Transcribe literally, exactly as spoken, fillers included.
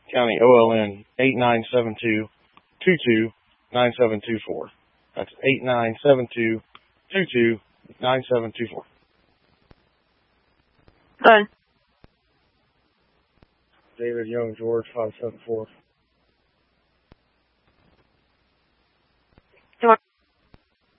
County O L N eight nine seven two, two two nine seven two four. That's eight nine seven two, two two nine seven two four. Done. David Young George five seven four.